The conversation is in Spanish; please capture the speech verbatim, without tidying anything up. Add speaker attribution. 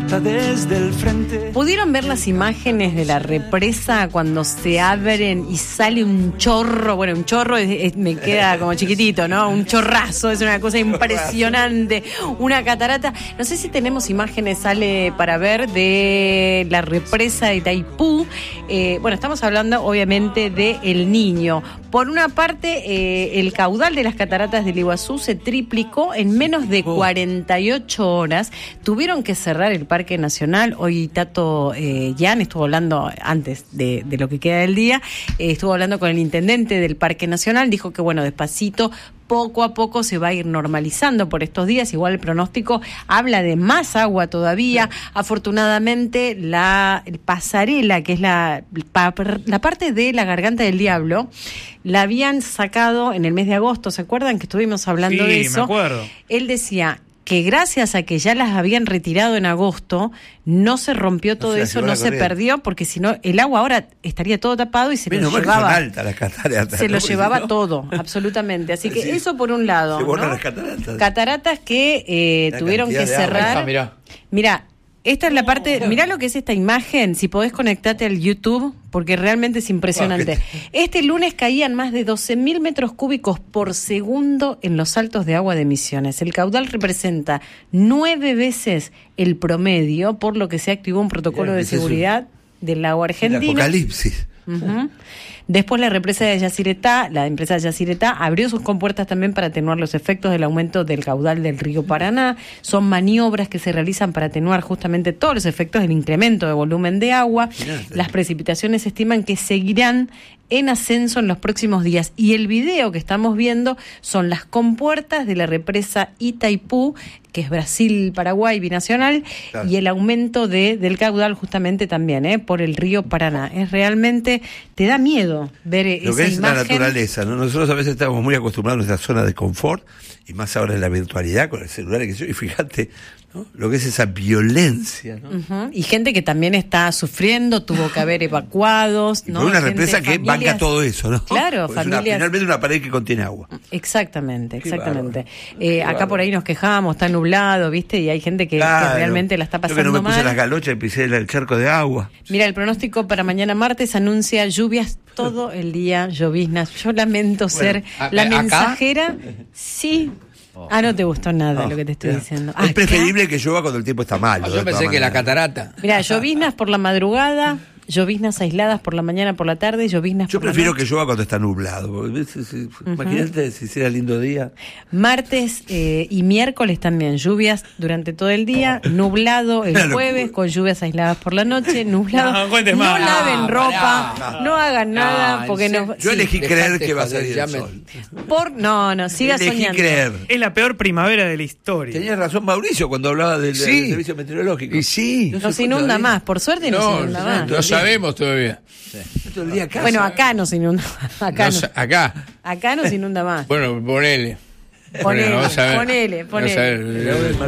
Speaker 1: vista desde el frente.
Speaker 2: ¿Pudieron ver las imágenes de la represa cuando se abren y sale un chorro? Bueno, un chorro es, es, me queda como chiquitito, ¿no? Un chorrazo, es una cosa impresionante. Una catarata. No sé si tenemos imágenes, sale para ver, de la represa de Itaipú. Eh, bueno, estamos hablando obviamente de El Niño. Por una parte, eh, el caudal de las cataratas del Iguazú se triplicó en menos de cuarenta y ocho horas. Tuvieron que cerrar el Parque Nacional. Hoy Tato eh, Yan estuvo hablando, antes de, de lo que queda del día, eh, estuvo hablando con el intendente del Parque Nacional. Dijo que, bueno, despacito, poco a poco se va a ir normalizando por estos días. Igual el pronóstico habla de más agua todavía. Sí. Afortunadamente, la pasarela, que es la, la parte de la Garganta del Diablo, la habían sacado en el mes de agosto. ¿Se acuerdan que estuvimos hablando
Speaker 3: sí,
Speaker 2: de eso?
Speaker 3: Me acuerdo.
Speaker 2: Él decía que gracias a que ya las habían retirado en agosto, no se rompió todo, o sea, eso, no se perdió, porque si no, el agua ahora estaría todo tapado y se Menos lo llevaba.
Speaker 4: Son altas las cataratas,
Speaker 2: se
Speaker 4: ¿no?
Speaker 2: lo llevaba
Speaker 4: no.
Speaker 2: todo, absolutamente. Así que sí, eso por un lado.
Speaker 4: Se borran
Speaker 2: ¿no?
Speaker 4: las cataratas.
Speaker 2: Cataratas que eh, tuvieron que cerrar.
Speaker 5: Está, mirá.
Speaker 2: Mirá, esta es la parte, mirá lo que es esta imagen, si podés conectarte al YouTube, porque realmente es impresionante. Este lunes caían más de doce mil metros cúbicos por segundo en los saltos de agua de Misiones. El caudal representa nueve veces el promedio, por lo que se activó un protocolo de seguridad del agua argentino.
Speaker 4: El apocalipsis.
Speaker 2: Uh-huh. Después la represa de Yacyretá, la empresa de Yacyretá, abrió sus compuertas también para atenuar los efectos del aumento del caudal del río Paraná. Son maniobras que se realizan para atenuar justamente todos los efectos del incremento de volumen de agua. Fíjate. Las precipitaciones se estiman que seguirán en ascenso en los próximos días. Y el video que estamos viendo son las compuertas de la represa Itaipú, que es Brasil-Paraguay binacional, claro. Y el aumento de del caudal justamente también, ¿eh? Por el río Paraná. Es realmente, te da miedo ver esa imagen.
Speaker 4: Lo que es la naturaleza, ¿no? Nosotros a veces estamos muy acostumbrados a nuestra zona de confort, y más ahora en la virtualidad con el celular, que yo, y fíjate, ¿no? Lo que es esa violencia, ¿no?
Speaker 2: Uh-huh. Y gente que también está sufriendo, tuvo que haber evacuados,
Speaker 4: y
Speaker 2: ¿no?
Speaker 4: Por una
Speaker 2: gente,
Speaker 4: represa que
Speaker 2: familias,
Speaker 4: banca todo eso, ¿no?
Speaker 2: Claro,
Speaker 4: Porque
Speaker 2: familias.
Speaker 4: Es una, finalmente una pared que contiene agua.
Speaker 2: Exactamente, exactamente.
Speaker 4: Qué
Speaker 2: Eh, acá por ahí nos quejábamos, está nublado, ¿viste? Y hay gente que,
Speaker 4: claro.
Speaker 2: que realmente la está pasando mal.
Speaker 4: Yo que no me puse
Speaker 2: mal.
Speaker 4: las galochas y pisé el charco de agua.
Speaker 2: Mira, el pronóstico para mañana martes anuncia lluvias todo el día, lloviznas. Yo lamento bueno, ser a, la ¿acá? Mensajera. Sí. Ah, no te gustó nada no, lo que te estoy ya. diciendo.
Speaker 4: Es ¿acá? Preferible que llueva cuando el tiempo está mal.
Speaker 5: Ah, yo pensé que la catarata.
Speaker 2: Mira, lloviznas por la madrugada, lloviznas aisladas por la mañana, por la tarde, lloviznas
Speaker 4: yo
Speaker 2: por la
Speaker 4: prefiero
Speaker 2: noche.
Speaker 4: Que llueva cuando está nublado. Uh-huh. Imagínate si hiciera lindo día.
Speaker 2: Martes eh, y miércoles también, lluvias durante todo el día, nublado el claro. jueves, con lluvias aisladas por la noche, nublado. No, no
Speaker 3: más.
Speaker 2: laven
Speaker 3: no,
Speaker 2: ropa, no, no hagan no, nada, porque no.
Speaker 4: Yo sí, elegí creer que va a salir el sol.
Speaker 2: Por, no, no, siga
Speaker 4: elegí
Speaker 2: soñando.
Speaker 4: Creer.
Speaker 3: Es la peor primavera de la historia.
Speaker 4: Tenía razón Mauricio cuando hablaba del, sí. del servicio meteorológico.
Speaker 5: Y sí.
Speaker 2: No, no se inunda todavía. Más, por suerte no, no se inunda más.
Speaker 5: No sabemos todavía.
Speaker 4: Sí. Todo el día acá,
Speaker 2: bueno, acá no se inunda. Acá, no,
Speaker 5: no, acá.
Speaker 2: acá no se inunda más.
Speaker 5: Bueno, ponele.
Speaker 2: Ponele, ponele, ponele.